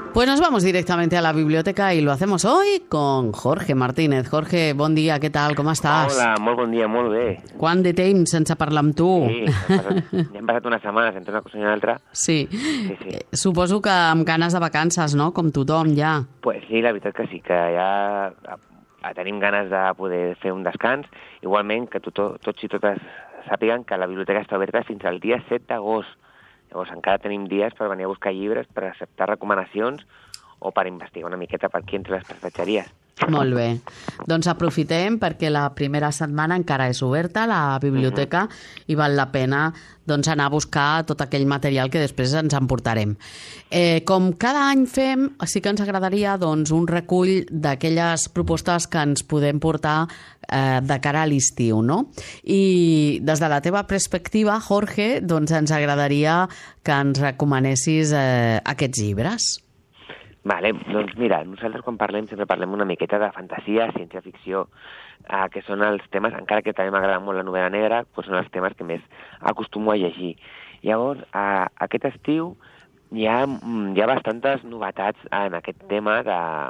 Pues nos vamos directamente a la biblioteca y lo hacemos hoy con Jorge Martínez. Jorge, bon dia, què tal, com estàs? Hola, molt bon dia, molt bé. Quant de temps sense parlar amb tu? Sí, ja han passat unes setmanes entre una cosa i una altra. Sí. Sí. Suposo que amb ganes de vacances, no? Com tothom, ja. Pues sí, la veritat que sí, que ja tenim ganes de poder fer un descans. Igualment, que tots i totes sàpiguen que la biblioteca està oberta fins al dia 7 d'agost. Llavors encara tenim dies per venir a buscar llibres, per acceptar recomanacions o per investigar una miqueta per aquí entre les prestatgeries. Molt bé. Doncs aprofitem perquè la primera setmana encara és oberta la biblioteca i val la pena doncs, anar a buscar tot aquell material que després ens emportarem. Com cada any fem, sí que ens agradaria doncs, un recull d'aquelles propostes que ens podem portar de cara a l'estiu, no? I des de la teva perspectiva, Jorge, doncs ens agradaria que ens recomanessis aquests llibres. Vale, doncs mira, nosaltres quan parlem sempre parlem una miqueta de fantasia, ciència-ficció, que són els temes, encara que també m'agrada molt la novel·la negra, doncs són els temes que més acostumo a llegir. Llavors, aquest estiu hi ha bastantes novetats en aquest tema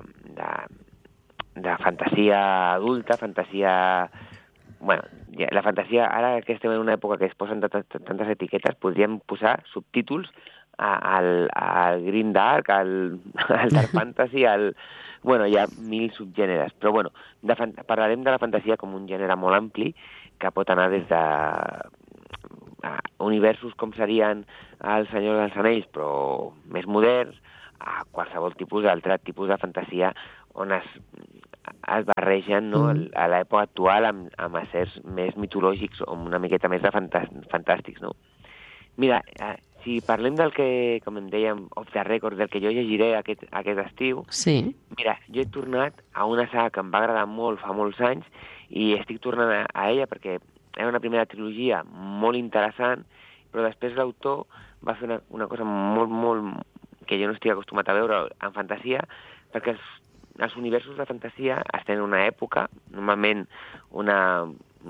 de fantasia adulta, fantasia... Bueno, la fantasia, ara que estem en una època que es posen tantes etiquetes, podríem posar subtítols al Green Dark, al Dark Fantasy, bueno, hi ha 1000 subgèneres, però bueno, parlarem de la fantasia com un gènere molt ampli que pot anar des de universos com serien el Senyor dels Anells, però més moderns, a qualsevol d'altre tipus de fantasia on es barregen, no, a l'època actual amb éssers més mitològics o una miqueta més de fantàstics, no? Mira, si parlem del que, com em dèiem, off the record, del que jo llegiré aquest estiu, sí. Mira, jo he tornat a una saga que em va agradar molt fa molts anys i estic tornant a ella perquè era una primera trilogia molt interessant, però després l'autor va fer una cosa molt que jo no estic acostumat a veure en fantasia, perquè els universos de fantasia estan en una època, normalment una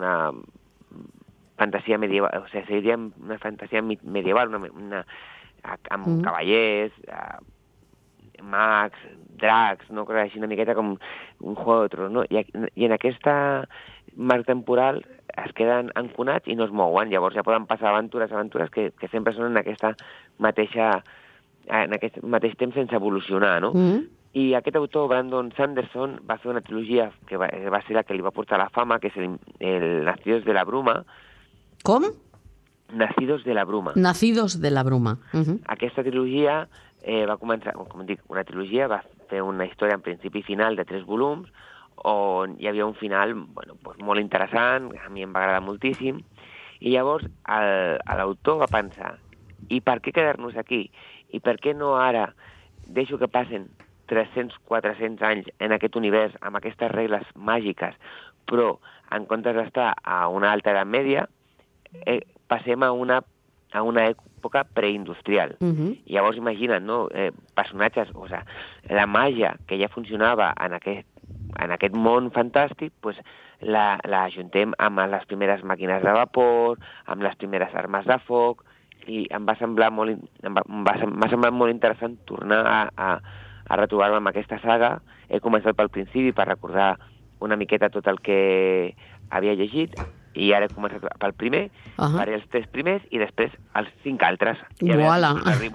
fantasia medieval, o sigui, seria una fantasia medieval, amb cavallers, mags, dracs, no? Així una miqueta com un Juego de Tronos, no? I en aquesta marc temporal es queden anconats i no es mouen, llavors ja poden passar aventures que sempre són en aquest mateix temps sense evolucionar, no? I aquest autor, Brandon Sanderson, va fer una trilogia que va ser la que li va portar la fama, que és el Nacidos de la Bruma. Com? Nacidos de la Bruma. Nacidos de la Bruma. Aquesta trilogia va començar, com dic, una trilogia, va fer una història en principi i final de 3 volums, on hi havia un final molt interessant, a mi em va agradar moltíssim, i llavors l'autor va pensar, i per què quedar-nos aquí? I per què no ara deixo que passen 300-400 anys en aquest univers amb aquestes regles màgiques, però en comptes d'estar a una alta edat mèdia, passem a una època preindustrial. Llavors imagina't, no? Personatges, o sigui, la màgia que ja funcionava en aquest món fantàstic, pues, la ajuntem amb les primeres màquines de vapor, amb les primeres armes de foc, i m'ha semblat molt interessant tornar a retrobar-me amb aquesta saga. He començat pel principi per recordar una miqueta tot el que havia llegit i ara he començat pel primer, faré els 3 primers i després els 5 altres. Uala!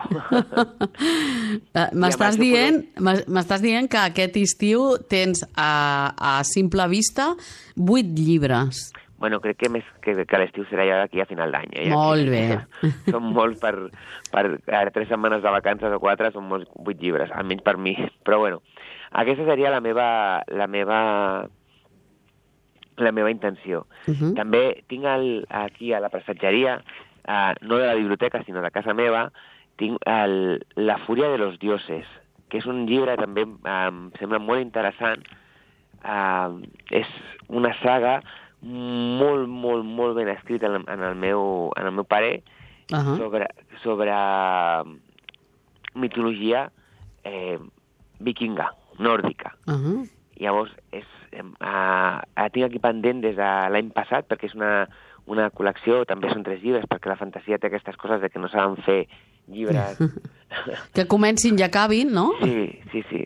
M'estàs dient que aquest estiu tens a simple vista 8 llibres. Bueno, crec que l'estiu serà ja d'aquí a final d'any. Molt bé. Són molts per 3 setmanes de vacances o 4, són molts 8 llibres, almenys per mi. Però bueno, aquesta seria la meva intenció. També tinc aquí a la prestatgeria, no de la biblioteca, sinó de casa meva, tinc La Fúria de los Dioses, que és un llibre també em sembla molt interessant. És una saga molt ben escrita en el meu parer, sobre mitologia vikinga, nòrdica. Llavors, tinc aquí pendent des de l'any passat, perquè és una col·lecció, també són 3 llibres, perquè la fantasia té aquestes coses de que no saben fer llibres Que comencin i acabin, no? Sí.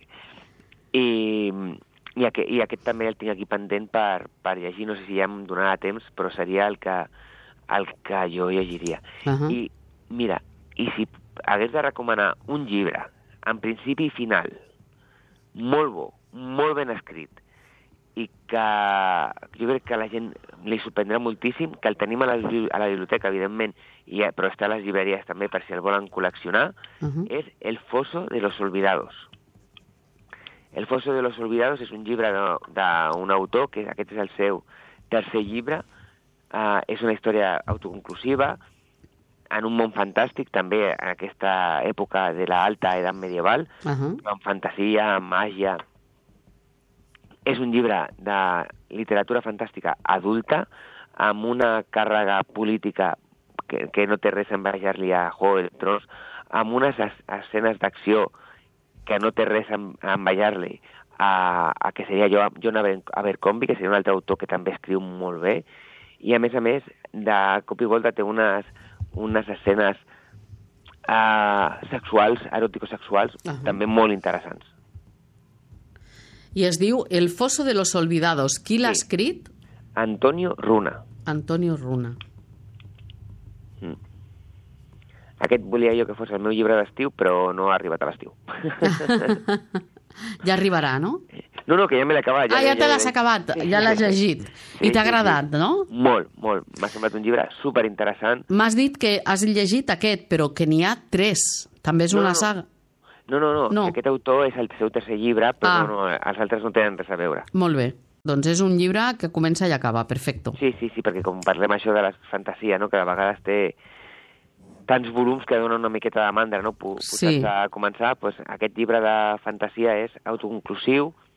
I aquest també el tinc aquí pendent per llegir, no sé si ja em donarà temps, però seria el que jo llegiria. I mira, i si hagués de recomanar un llibre, en principi i final, molt bo, molt ben escrit, i que jo crec que a la gent li sorprendrà moltíssim, que el tenim a la biblioteca, evidentment, però està a les llibreries també per si el volen col·leccionar, és El foso de los olvidados. El foso de los olvidados és un llibre d'un autor, que aquest és el seu tercer llibre, és una història autoconclusiva, en un món fantàstic, també en aquesta època de l'alta edat medieval, amb fantasia, amb màgia. És un llibre de literatura fantàstica adulta, amb una càrrega política que no té res a envejar-li a Juego de Tronos, amb unes escenes d'acció que no té res a envejar-li a que seria John Abercrombie, que seria un altre autor que també escriu molt bé, i a més, de cop i volta té unes escenes sexuals, eròtico-sexuals, també molt interessants. I es diu El foso de los olvidados. Qui l'ha escrit? Antonio Runa. Antonio Runa. Aquest volia jo que fos el meu llibre d'estiu, però no ha arribat a l'estiu. Ja arribarà, no? No, que ja me l'he acabat. Ja te l'has acabat, ja l'has llegit. I t'ha agradat, no? Molt. M'ha semblat un llibre superinteressant. M'has dit que has llegit aquest, però que n'hi ha 3. També és una saga. No. Aquest autor és el seu tercer llibre, però els altres no tenen res a veure. Molt bé. Doncs és un llibre que comença i acaba, perfecto. Sí, perquè com parlem això de la fantasia, no? Que a vegades té tants volums que donen una miqueta de mandra, no? Posats a començar, doncs aquest llibre de fantasia és autoconclusiu,